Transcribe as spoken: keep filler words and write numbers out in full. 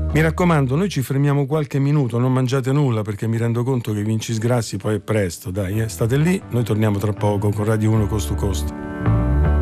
Mi raccomando, noi ci fermiamo qualche minuto, non mangiate nulla perché mi rendo conto che Vinci Sgrassi poi è presto, dai, eh? State lì, noi torniamo tra poco con Radio uno Coast to Coast.